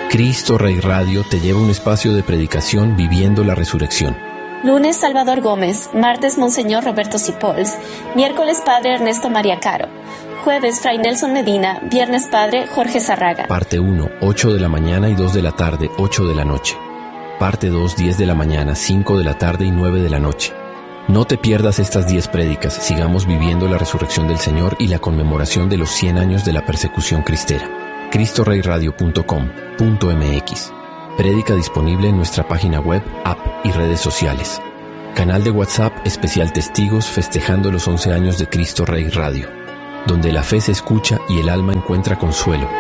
Cristo Rey Radio te lleva a un espacio de predicación viviendo la resurrección. Lunes, Salvador Gómez. Martes, Monseñor Roberto Sipols. Miércoles, Padre Ernesto María Caro. Jueves, Fray Nelson Medina. Viernes, Padre Jorge Zarraga. Parte 1, 8 de la mañana y 2 de la tarde, 8 de la noche. Parte 2, 10 de la mañana, 5 de la tarde y 9 de la noche. No te pierdas estas 10 prédicas. Sigamos viviendo la resurrección del Señor y la conmemoración de los 100 años de la persecución cristera. CristoReyRadio.com.mx. Prédica disponible en nuestra página web, app y redes sociales. Canal de WhatsApp especial Testigos festejando los 11 años de Cristo Rey Radio, donde la fe se escucha y el alma encuentra consuelo.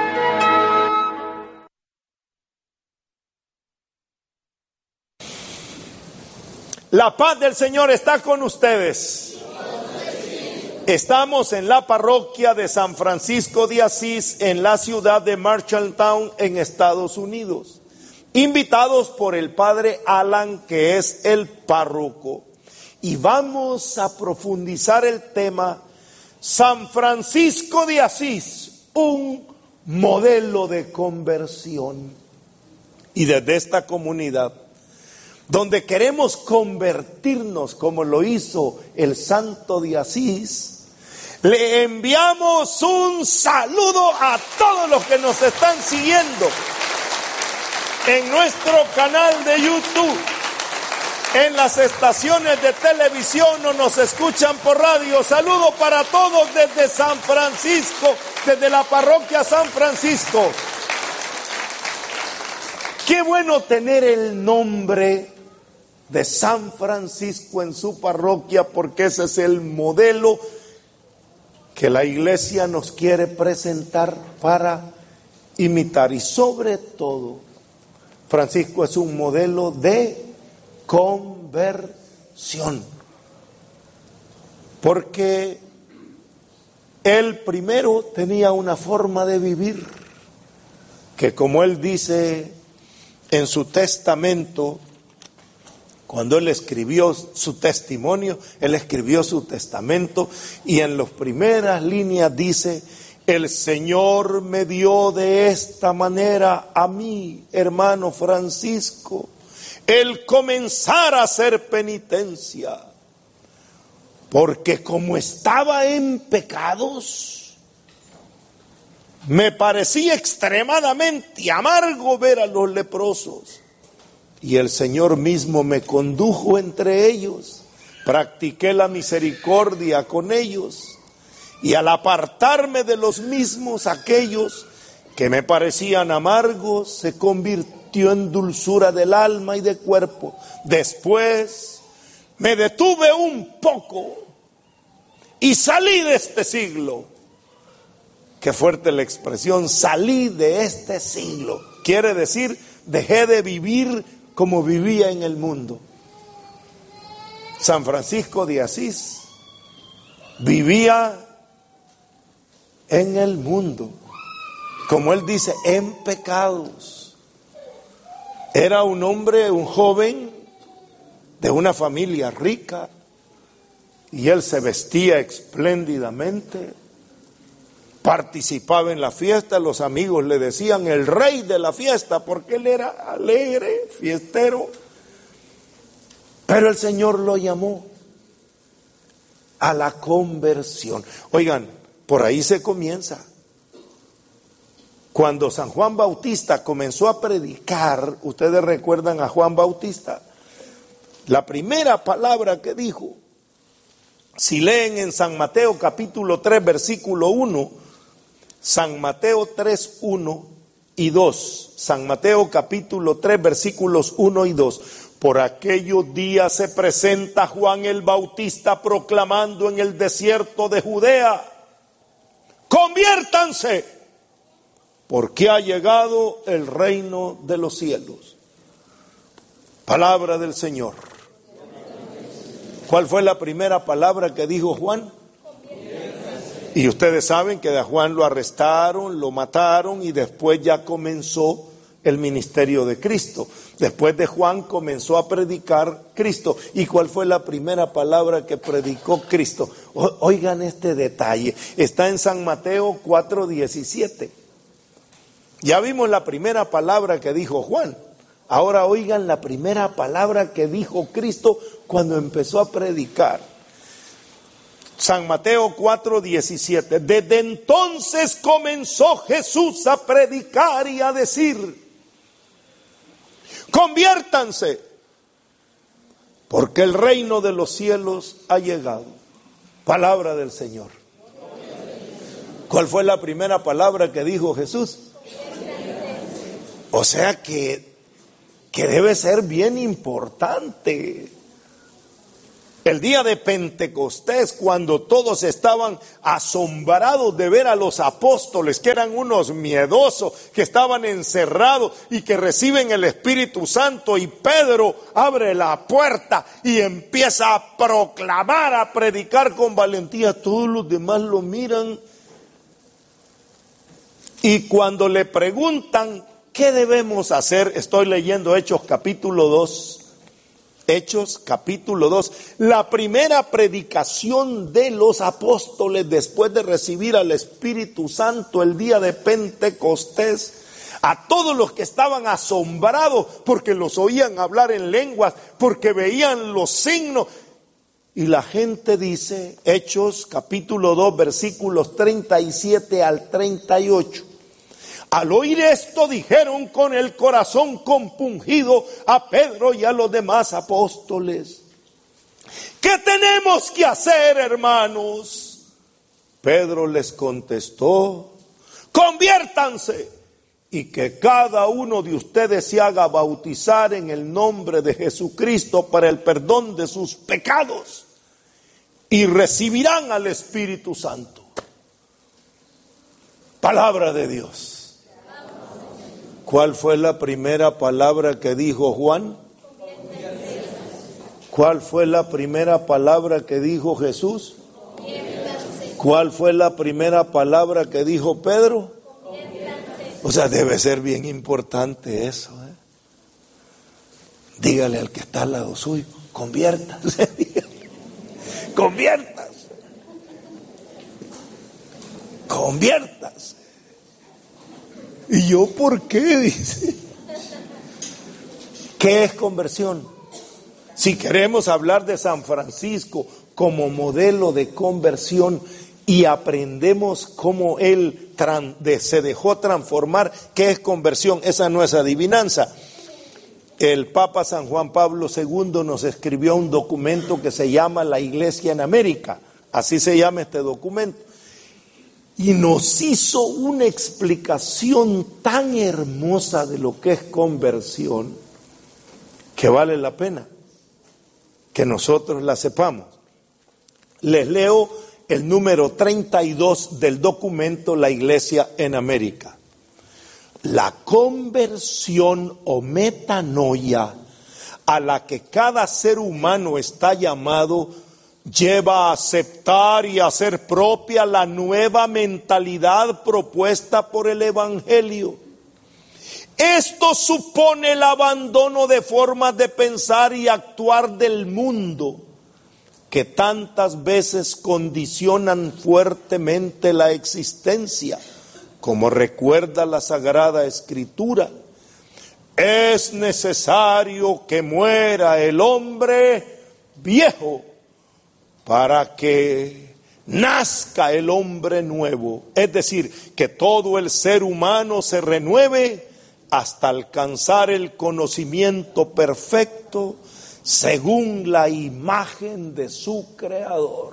La paz del Señor está con ustedes. Estamos en la parroquia de San Francisco de Asís, en la ciudad de Marshalltown, en Estados Unidos. Invitados por el padre Alan, que es el párroco. Y vamos a profundizar el tema San Francisco de Asís, un modelo de conversión. Y desde esta comunidad, donde queremos convertirnos como lo hizo el santo de Asís, le enviamos un saludo a todos los que nos están siguiendo en nuestro canal de YouTube, en las estaciones de televisión o nos escuchan por radio. Saludo para todos desde San Francisco, desde la parroquia San Francisco. Qué bueno tener el nombre de San Francisco en su parroquia, porque ese es el modelo que la iglesia nos quiere presentar para imitar. Y sobre todo, Francisco es un modelo de conversión, porque él primero tenía una forma de vivir que, como él dice en su testamento, cuando él escribió su testimonio, él escribió su testamento y en las primeras líneas dice: el Señor me dio de esta manera a mí, hermano Francisco, el comenzar a hacer penitencia, porque como estaba en pecados, me parecía extremadamente amargo ver a los leprosos. Y el Señor mismo me condujo entre ellos, practiqué la misericordia con ellos, y al apartarme de los mismos, aquellos que me parecían amargos se convirtió en dulzura del alma y de cuerpo. Después me detuve un poco y salí de este siglo. Qué fuerte la expresión, salí de este siglo. Quiere decir, dejé de vivir como vivía en el mundo. San Francisco de Asís vivía en el mundo, como él dice, en pecados. Era un hombre, un joven de una familia rica, y él se vestía espléndidamente, participaba en la fiesta. Los amigos le decían el rey de la fiesta, porque él era alegre, fiestero. Pero el Señor lo llamó a la conversión. Oigan, por ahí se comienza. Cuando San Juan Bautista comenzó a predicar, ustedes recuerdan a Juan Bautista, la primera palabra que dijo, si leen en San Mateo capítulo 3 versículo 1, San Mateo 3, 1 y 2, San Mateo capítulo 3 versículos 1 y 2, por aquellos días se presenta Juan el Bautista proclamando en el desierto de Judea: conviértanse, porque ha llegado el reino de los cielos. Palabra del Señor. ¿Cuál fue la primera palabra que dijo Juan? Y ustedes saben que a Juan lo arrestaron, lo mataron y después ya comenzó el ministerio de Cristo. Después de Juan comenzó a predicar Cristo. ¿Y cuál fue la primera palabra que predicó Cristo? Oigan este detalle, está en San Mateo 4:17. Ya vimos la primera palabra que dijo Juan. Ahora oigan la primera palabra que dijo Cristo cuando empezó a predicar. San Mateo 4:17. Desde entonces comenzó Jesús a predicar y a decir: conviértanse, porque el reino de los cielos ha llegado. Palabra del Señor. ¿Cuál fue la primera palabra que dijo Jesús? O sea que debe ser bien importante. El día de Pentecostés, cuando todos estaban asombrados de ver a los apóstoles, que eran unos miedosos, que estaban encerrados y que reciben el Espíritu Santo, y Pedro abre la puerta y empieza a proclamar, a predicar con valentía, todos los demás lo miran. Y cuando le preguntan ¿qué debemos hacer? Estoy leyendo Hechos capítulo 2. Hechos capítulo 2. La primera predicación de los apóstoles después de recibir al Espíritu Santo el día de Pentecostés. A todos los que estaban asombrados porque los oían hablar en lenguas, porque veían los signos. Y la gente dice, Hechos capítulo 2 versículos 37 al 38. Al oír esto dijeron con el corazón compungido a Pedro y a los demás apóstoles: ¿qué tenemos que hacer, hermanos? Pedro les contestó: conviértanse y que cada uno de ustedes se haga bautizar en el nombre de Jesucristo para el perdón de sus pecados y recibirán al Espíritu Santo. Palabra de Dios. ¿Cuál fue la primera palabra que dijo Juan? ¿Cuál fue la primera palabra que dijo Jesús? ¿Cuál fue la primera palabra que dijo Pedro? O sea, debe ser bien importante eso, ¿eh? Dígale al que está al lado suyo: conviértase. Conviértase. Conviértase. ¿Y yo por qué? Dice. ¿Qué es conversión? Si queremos hablar de San Francisco como modelo de conversión y aprendemos cómo él se dejó transformar, ¿qué es conversión? Esa no es adivinanza. El Papa San Juan Pablo II nos escribió un documento que se llama La Iglesia en América. Así se llama este documento. Y nos hizo una explicación tan hermosa de lo que es conversión, que vale la pena que nosotros la sepamos. Les leo el número 32 del documento La Iglesia en América. La conversión o metanoia a la que cada ser humano está llamado lleva a aceptar y a hacer propia la nueva mentalidad propuesta por el Evangelio. Esto supone el abandono de formas de pensar y actuar del mundo que tantas veces condicionan fuertemente la existencia, como recuerda la Sagrada Escritura. Es necesario que muera el hombre viejo para que nazca el hombre nuevo, es decir, que todo el ser humano se renueve hasta alcanzar el conocimiento perfecto según la imagen de su Creador.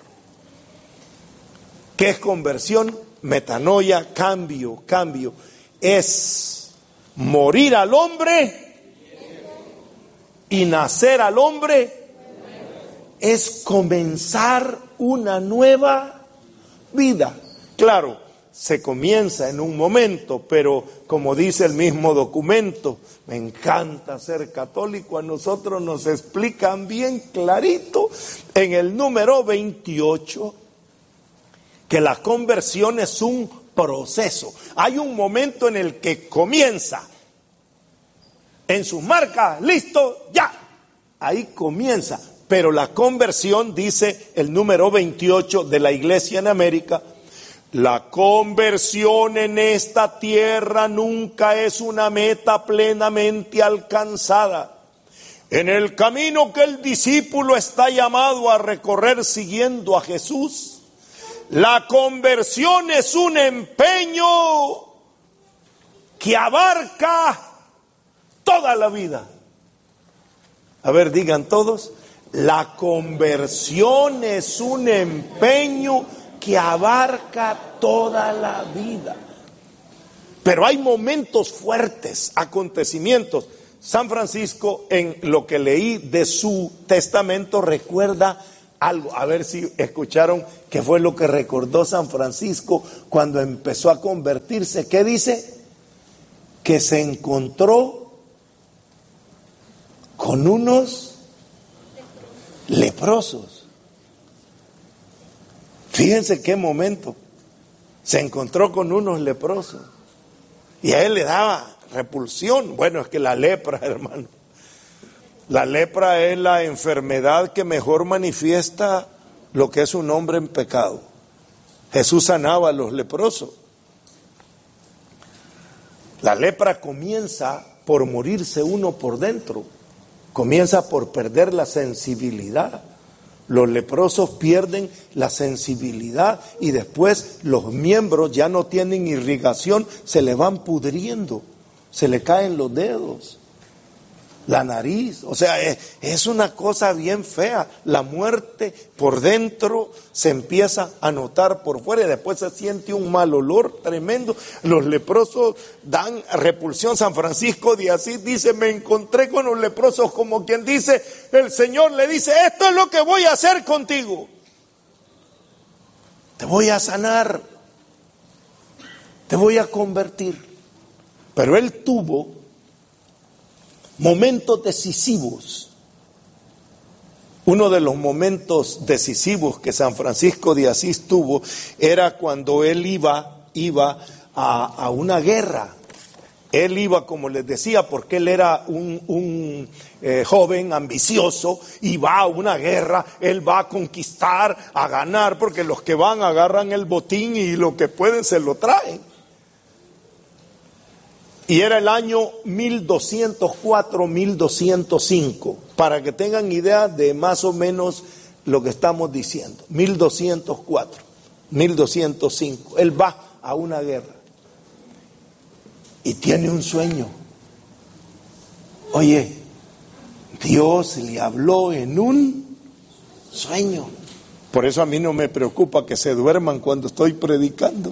¿Qué es conversión? Metanoia, cambio. Es morir al hombre y nacer al hombre. Es comenzar una nueva vida. Claro, se comienza en un momento, pero como dice el mismo documento, me encanta ser católico, a nosotros nos explican bien clarito en el número 28 que la conversión es un proceso. Hay un momento en el que comienza, en sus marcas, listo, ya, ahí comienza. Pero la conversión, dice el número 28 de la Iglesia en América, La conversión en esta tierra nunca es una meta plenamente alcanzada. En el camino que el discípulo está llamado a recorrer siguiendo a Jesús, la conversión es un empeño que abarca toda la vida. A ver, digan todos, la conversión es un empeño que abarca toda la vida. Pero hay momentos fuertes, acontecimientos. San Francisco, en lo que leí de su testamento, recuerda algo. A ver si escucharon qué fue lo que recordó San Francisco cuando empezó a convertirse. ¿Qué dice? Que se encontró con unos leprosos. Fíjense qué momento. Se encontró con unos leprosos y a él le daba repulsión. Bueno, es que la lepra, hermano, la lepra es la enfermedad que mejor manifiesta lo que es un hombre en pecado. Jesús sanaba a los leprosos. La lepra comienza por morirse uno por dentro, comienza por perder la sensibilidad. Los leprosos pierden la sensibilidad y después los miembros ya no tienen irrigación, se le van pudriendo, se le caen los dedos, la nariz. O sea, es una cosa bien fea. La muerte por dentro se empieza a notar por fuera y después se siente un mal olor tremendo. Los leprosos dan repulsión. San Francisco de Asís dice: me encontré con los leprosos, como quien dice, el Señor le dice: esto es lo que voy a hacer contigo. Te voy a sanar, te voy a convertir. Pero él tuvo momentos decisivos. Uno de los momentos decisivos que San Francisco de Asís tuvo era cuando él iba a una guerra. Él iba, como les decía, porque él era un joven ambicioso y va a una guerra. Él va a conquistar, a ganar, porque los que van agarran el botín y lo que pueden se lo traen. Y era el año 1204-1205, para que tengan idea de más o menos lo que estamos diciendo. 1204, 1205. Él va a una guerra y tiene un sueño. Oye, Dios le habló en un sueño. Por eso a mí no me preocupa que se duerman cuando estoy predicando.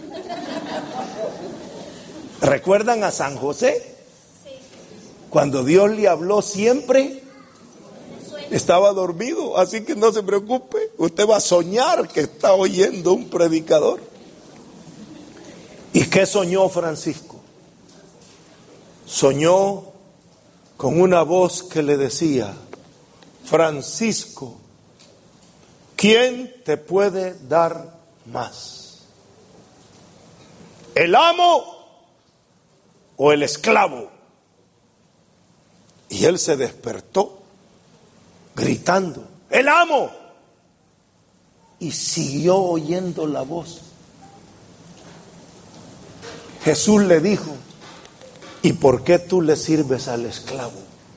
¿Recuerdan a San José? Sí. Cuando Dios le habló siempre estaba dormido, así que no se preocupe, usted va a soñar que está oyendo un predicador. ¿Y qué soñó Francisco? Soñó con una voz que le decía: Francisco, ¿quién te puede dar más? ¿El amo o el esclavo? Y él se despertó gritando: ¡el amo! Y siguió oyendo la voz. Jesús le dijo: ¿y por qué tú le sirves al esclavo?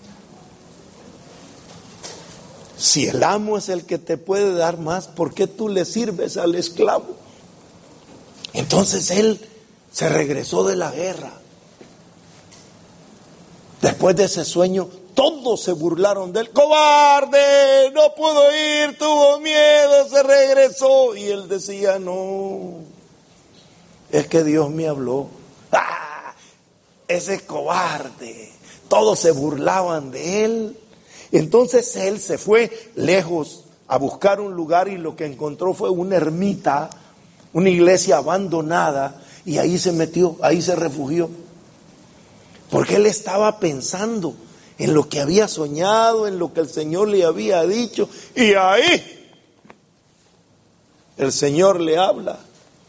Si el amo es el que te puede dar más, ¿por qué tú le sirves al esclavo? Entonces él se regresó de la guerra. Después de ese sueño, todos se burlaron de él. ¡Cobarde! No pudo ir, tuvo miedo, se regresó. Y él decía: no, es que Dios me habló. ¡Ah! Ese cobarde. Todos se burlaban de él. Entonces él se fue lejos a buscar un lugar y lo que encontró fue una ermita, una iglesia abandonada, y ahí se metió, ahí se refugió. Porque él estaba pensando en lo que había soñado, en lo que el Señor le había dicho. Y ahí el Señor le habla.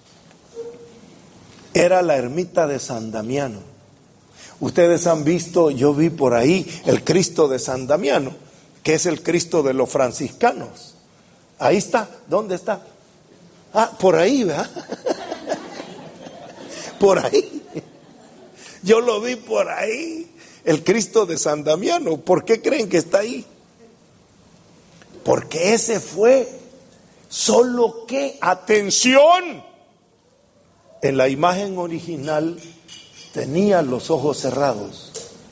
Era la ermita de San Damiano. Ustedes han visto, yo vi por ahí el Cristo de San Damiano, que es el Cristo de los franciscanos. Ahí está. ¿Dónde está? Ah, por ahí, ¿verdad? por ahí. Yo lo vi por ahí, el Cristo de San Damiano. ¿Por qué creen que está ahí? Porque ese fue, solo que, atención, en la imagen original tenía los ojos cerrados.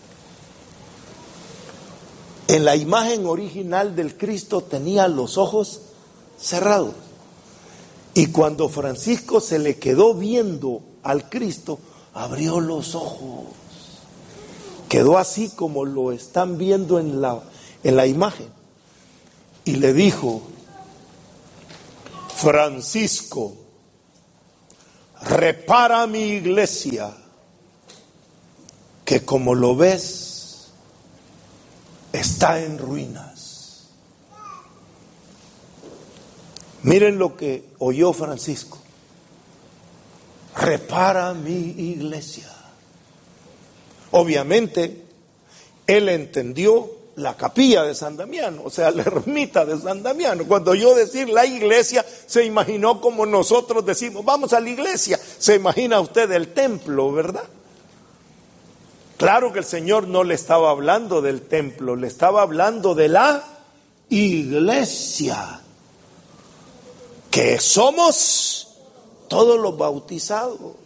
En la imagen original del Cristo tenía los ojos cerrados. Y cuando Francisco se le quedó viendo al Cristo, abrió los ojos. Quedó así como lo están viendo en la imagen. Y le dijo: Francisco, repara mi iglesia, que como lo ves, está en ruinas. Miren lo que oyó Francisco: repara mi iglesia. Obviamente, él entendió la capilla de San Damiano, o sea, la ermita de San Damiano. Cuando yo decir la iglesia, se imaginó como nosotros decimos, vamos a la iglesia. Se imagina usted el templo, ¿verdad? Claro que el Señor no le estaba hablando del templo, le estaba hablando de la iglesia, que somos todos los bautizados.